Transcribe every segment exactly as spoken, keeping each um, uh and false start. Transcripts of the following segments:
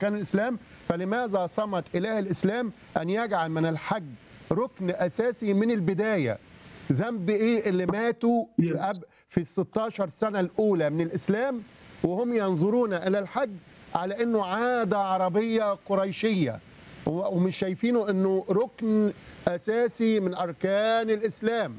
أركان الإسلام، فلماذا صمت إله الإسلام أن يجعل من الحج ركن أساسي من البداية؟ ذنب إيه اللي ماتوا Yes. في الستاشر سنة الأولى من الإسلام وهم ينظرون إلى الحج على أنه عادة عربية قريشية ومش شايفينه أنه ركن أساسي من أركان الإسلام؟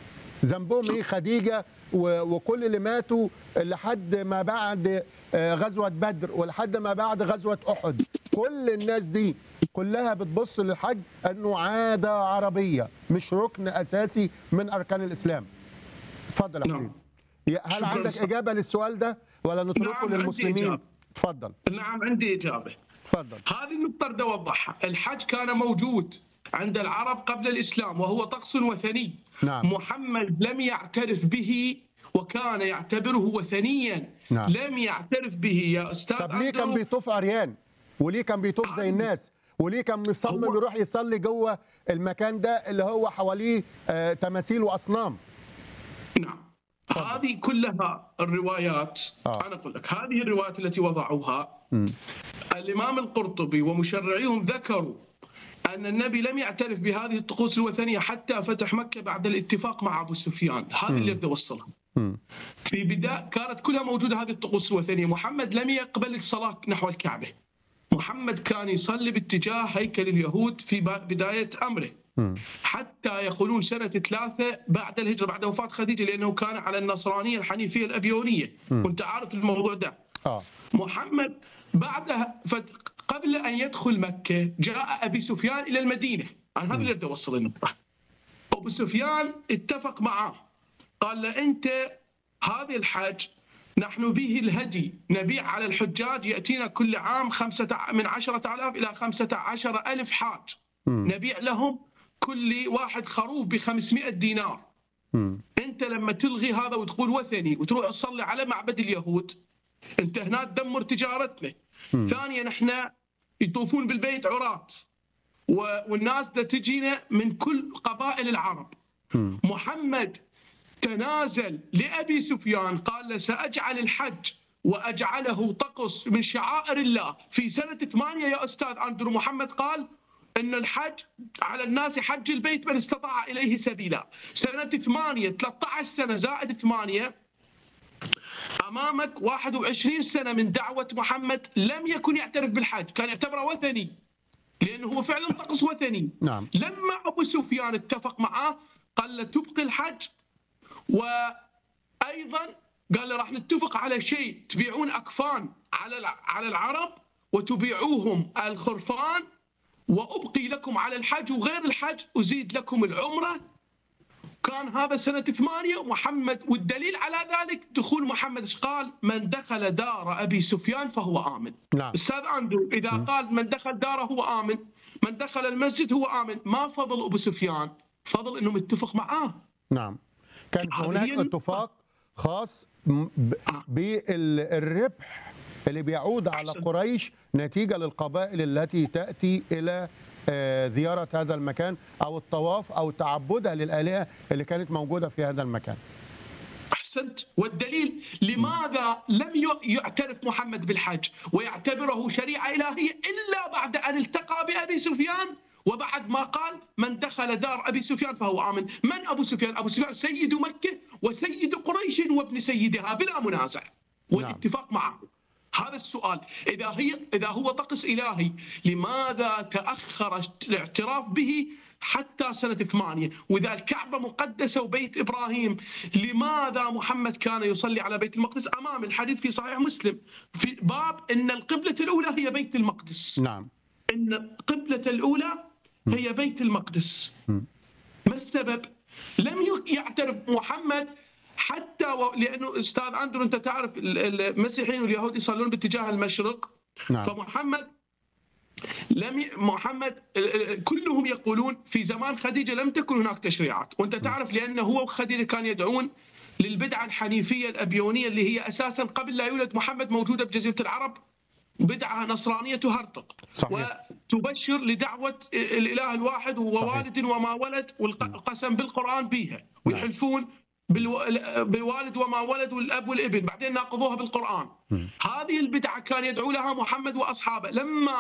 ذنبهم إيه خديجة وكل اللي ماتوا لحد ما بعد غزوة بدر ولحد ما بعد غزوة أحد؟ كل الناس دي كلها بتبص للحج أنه عادة عربية مش ركن أساسي من أركان الإسلام. اتفضل يا حسين. هل شكراً عندك صح. إجابة للسؤال ده ولا نتركه نعم، عندي للمسلمين؟ إجابة. اتفضل. نعم عندي إجابة. اتفضل. هذه النقطة بدي أوضحها. الحج كان موجود عند العرب قبل الإسلام وهو طقس وثني. نعم. محمد لم يعترف به وكان يعتبره وثنيا. نعم. لم يعترف به يا أستاذ. طب ليه كان أندرو. بيطوف عريان؟ وليه كان بيطوف زي الناس؟ وليه كان مصمم هو- يروح يصلي جوه المكان ده اللي هو حواليه آه تماثيل وأصنام؟ نعم. هذه كلها الروايات. آه. أنا أقول لك هذه الروايات التي وضعوها م. الإمام القرطبي ومشرعيهم ذكروا أن النبي لم يعترف بهذه الطقوس الوثنية حتى فتح مكة بعد الاتفاق مع أبو سفيان. هذه اللي بدي أوصلها. م. في بداية كانت كلها موجودة هذه الطقوس الوثنية. محمد لم يقبل الصلاة نحو الكعبة. محمد كان يصلي باتجاه هيكل اليهود في بداية أمره م. حتى يقولون سنة ثلاثة بعد الهجرة بعد وفاة خديجة، لأنه كان على النصرانية الحنيفية الأبيونية. كنت عارف الموضوع ده. آه. محمد بعدها فت- قبل أن يدخل مكة جاء أبي سفيان إلى المدينة. أنا هذا اللي بدي أوصل النقطة. أبو سفيان اتفق معه قال له أنت هذه الحج نحن به الهدي نبيع على الحجاج، يأتينا كل عام خمسة من عشرة آلاف إلى خمسة عشر ألف حاج. م. نبيع لهم كل واحد خروف بخمسمائة دينار. م. أنت لما تلغي هذا وتقول وثني وتروح تصلي على معبد اليهود أنت هنا تدمر تجارتنا. م. ثانيا احنا يطوفون بالبيت عراة و- والناس ده تجينا من كل قبائل العرب. م. محمد تنازل لأبي سفيان قال له سأجعل الحج وأجعله طقس من شعائر الله في سنة ثمانية. يا أستاذ أندرو، محمد قال أن الحج على الناس حج البيت من استطاع إليه سبيلا. سنة ثمانية ثلاثة عشر سنة زائد ثمانية، أمامك واحد وعشرين سنة من دعوة محمد لم يكن يعترف بالحج، كان يعتبره وثني لأنه هو فعلا طقس وثني. نعم. لما أبو سفيان اتفق معه قال له تبقي الحج، وأيضا قال له راح نتفق على شيء تبيعون أكفان على على العرب وتبيعوهم الخرفان، وأبقي لكم على الحج وغير الحج أزيد لكم العمرة. كان هذا سنة ثمانية. محمد والدليل على ذلك دخول محمد إيش قال؟ من دخل دار أبي سفيان فهو آمن. نعم. أستاذ أندرو، إذا قال من دخل داره هو آمن، من دخل المسجد هو آمن، ما فضل أبو سفيان؟ فضل إنه متفق معاه. نعم. كان هذه هناك هي النقطة. اتفاق خاص م- ب- آه. بالربح اللي بيعود على أحسن. قريش نتيجة للقبائل التي تأتي إلى آه، زيارة هذا المكان أو الطواف أو تعبدها للآلهة اللي كانت موجودة في هذا المكان. أحسنت. والدليل لماذا لم ي- يعترف محمد بالحج ويعتبره شريعة إلهية إلا بعد أن التقى بأبي سفيان وبعد ما قال من دخل دار أبي سفيان فهو آمن. من أبو سفيان؟ أبو سفيان سيد مكة وسيد قريش وابن سيدها بلا منازع والاتفاق معه. هذا السؤال، إذا هي إذا هو طقس إلهي لماذا تأخر الاعتراف به حتى سنة ثمانية؟ وإذا الكعبة مقدسة وبيت إبراهيم لماذا محمد كان يصلي على بيت المقدس؟ أمام الحديث في صحيح مسلم في باب إن القبلة الأولى هي بيت المقدس. نعم. إن القبلة الأولى هي بيت المقدس. ما السبب؟ لم يعترف محمد حتى و... لأنه أستاذ أندرو أنت تعرف المسيحيين واليهود يصلون باتجاه المشرق. نعم. فمحمد لم ي... محمد كلهم يقولون في زمان خديجة لم تكن هناك تشريعات، وأنت تعرف لأنه هو وخديجة كان يدعون للبدعة الحنيفية الأبيونية اللي هي أساسا قبل لا يولد محمد موجودة بجزيرة العرب، بدعة نصرانية تهرطق. صحيح. وتبشر لدعوة الإله الواحد ووالد وما ولد والقسم بالقرآن بها، ويحلفون بالو- بالوالد وما ولد والاب والابن، بعدين ناقضوها بالقران. هذه البدعه كان يدعو لها محمد واصحابه. لما